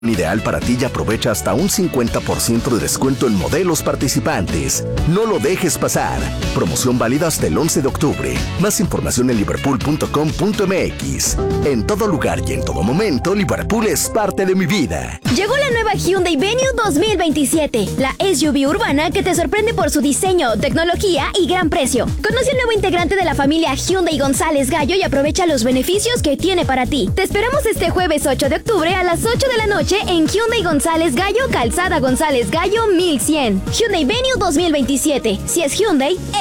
Ideal para ti y aprovecha hasta un 50% de descuento en modelos participantes. No lo dejes pasar. Promoción válida hasta el 11 de octubre. Más información en liverpool.com.mx. En todo lugar y en todo momento, Liverpool es parte de mi vida. Llegó la nueva Hyundai Venue 2027, la SUV urbana que te sorprende por su diseño, tecnología y gran precio. Conoce el nuevo integrante de la familia Hyundai González Gallo y aprovecha los beneficios que tiene para ti. Te esperamos este jueves 8 de octubre a las 8 de la noche en Hyundai González Gallo, Calzada González Gallo 1100. Hyundai Venue 2027. Si es Hyundai,